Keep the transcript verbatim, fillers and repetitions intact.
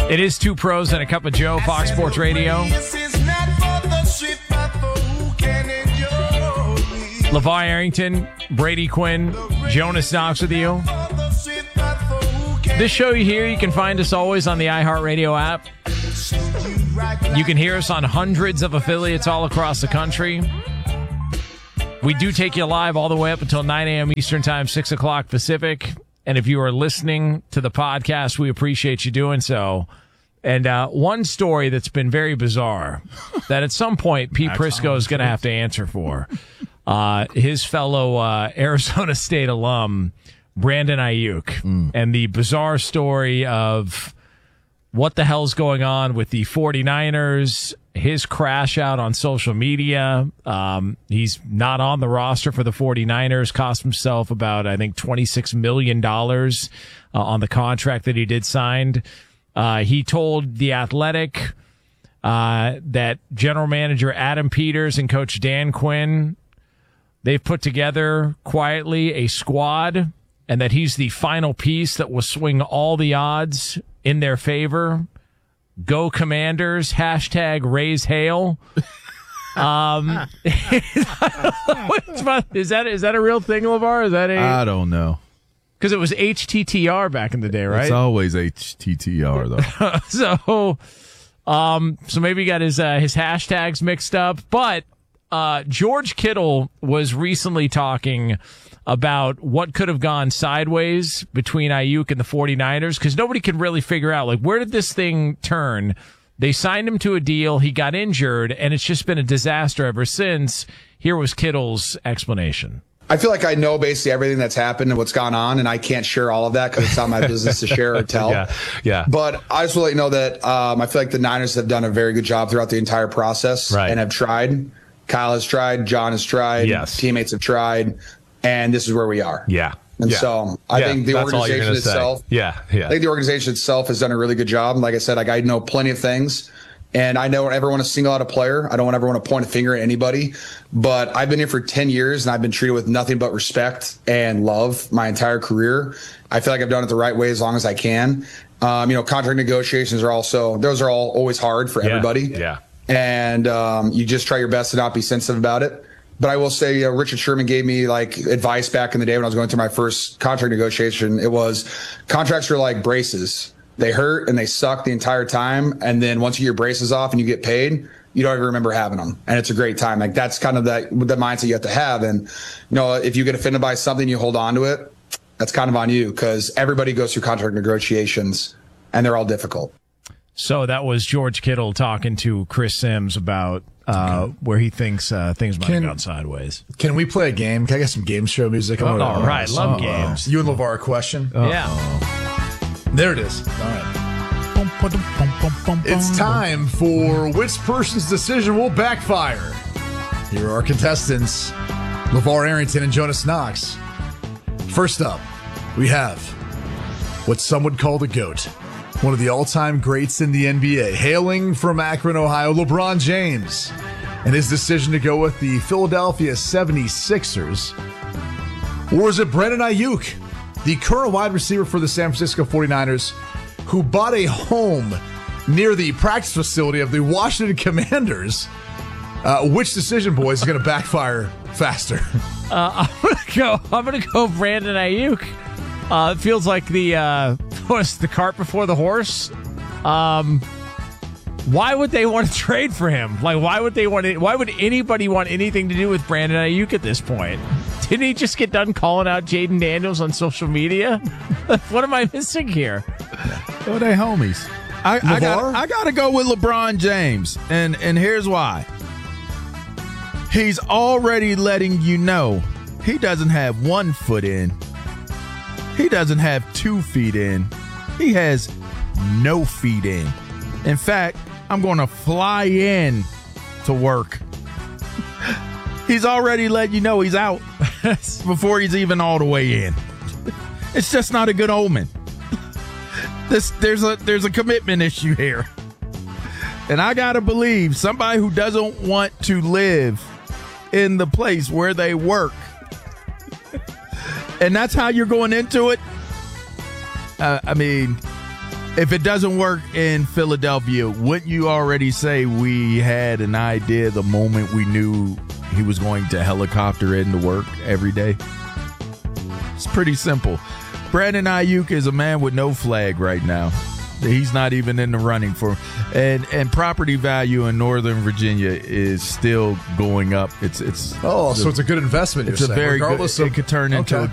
It is Two Pros and a Cup of Joe, Fox Sports Radio. LeVar Arrington, Brady Quinn, Jonas Knox with you. This show you hear, you can find us always on the iHeartRadio app. You can hear us on hundreds of affiliates all across the country. We do take you live all the way up until nine a.m. Eastern Time, six o'clock Pacific. And if you are listening to the podcast, we appreciate you doing so. And uh, one story that's been very bizarre that at some point Pete Prisco is going to have to answer for. Uh, his fellow uh, Arizona State alum, Brandon Ayuk, mm. and the bizarre story of what the hell's going on with the 49ers, his crash out on social media. Um, he's not on the roster for the 49ers, cost himself about, I think, twenty-six million dollars uh, on the contract that he did sign. Uh, he told The Athletic uh, that general manager Adam Peters and coach Dan Quinn, they've put together quietly a squad, and that he's the final piece that will swing all the odds in their favor. Go Commanders, hashtag raise hail. Um, is that is that a real thing, LeVar? Is that a? I don't know. Because it was H T T R back in the day, right? It's always H T T R though. so, um, so maybe he got his uh, his hashtags mixed up. But uh, George Kittle was recently talking about what could have gone sideways between Ayuk and the 49ers, because nobody could really figure out, like, where did this thing turn? They signed him to a deal, he got injured, and it's just been a disaster ever since. Here was Kittle's explanation. I feel like I know basically everything that's happened and what's gone on, and I can't share all of that because it's not my business to share or tell. Yeah, yeah. But I just want to let you know that um, I feel like the Niners have done a very good job throughout the entire process, right, and have tried. Kyle has tried, John has tried, yes. teammates have tried. And this is where we are. Yeah. And yeah. so I yeah, think the organization itself, yeah, yeah. I think the organization itself has done a really good job. Like I said, like I know plenty of things, and I don't ever want to single out a player. I don't ever want to point a finger at anybody, but I've been here for ten years and I've been treated with nothing but respect and love my entire career. I feel like I've done it the right way as long as I can. Um, you know, contract negotiations are also, those are all always hard for yeah, everybody. Yeah. And um, you just try your best to not be sensitive about it. But I will say, uh, Richard Sherman gave me like advice back in the day when I was going through my first contract negotiation. It was contracts are like braces. They hurt and they suck the entire time. And then once you get your braces off and you get paid, you don't even remember having them. And it's a great time. Like that's kind of that the mindset you have to have. And, you know, if you get offended by something, you hold on to it. That's kind of on you because everybody goes through contract negotiations and they're all difficult. So that was George Kittle talking to Chris Sims about uh, okay. where he thinks uh, things might can, have gone sideways. Can we play a game? Can I get some game show music? Oh, all right. Love Uh-oh. games. You and LeVar a question? Uh-oh. Yeah. There it is. All right. It's time for which person's decision will backfire. Here are our contestants, LeVar Arrington and Jonas Knox. First up, we have what some would call the GOAT. One of the all-time greats in the N B A, hailing from Akron, Ohio, LeBron James, and his decision to go with the Philadelphia seventy-sixers. Or is it Brandon Ayuk, the current wide receiver for the San Francisco 49ers, who bought a home near the practice facility of the Washington Commanders? Uh, which decision, boys, is going to backfire faster? Uh, I'm going to go. I'm going to go Brandon Ayuk. Uh, it feels like the uh, what's the cart before the horse. Um, why would they want to trade for him? Like, why would they want? To, why would anybody want anything to do with Brandon Ayuk at this point? Didn't he just get done calling out Jaden Daniels on social media? What am I missing here? Oh, they homies. I, I got. I got to go with LeBron James, and and here's why. He's already letting you know he doesn't have one foot in. He doesn't have two feet in. He has no feet in. In fact, I'm going to fly in to work. He's already let you know he's out before he's even all the way in. It's just not a good omen. This there's a there's a commitment issue here. And I got to believe somebody who doesn't want to live in the place where they work, and that's how you're going into it. Uh, I mean, if it doesn't work in Philadelphia, wouldn't you already say we had an idea the moment we knew he was going to helicopter into work every day? It's pretty simple. Brandon Ayuk is a man with no flag right now. He's not even in the running for, and and property value in Northern Virginia is still going up. It's it's oh, so it's a good investment. It's you're a saying, very regardless good. Of, it could turn into okay. a